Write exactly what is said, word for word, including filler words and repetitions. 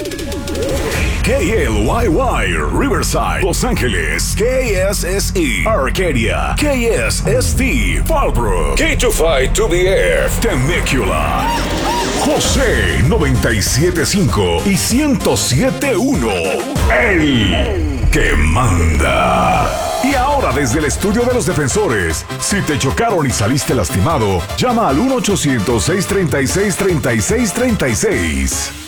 K L Y Y, Riverside, Los Ángeles. K S S E, Arcadia. K S S T, Fallbrook. K veinticinco two B F, Temecula. José noventa y siete punto cinco y ciento siete punto uno. El que manda. Y ahora desde el estudio de los defensores, si te chocaron y saliste lastimado, llama al uno ochocientos, seiscientos treinta y seis, treinta y seis treinta y seis.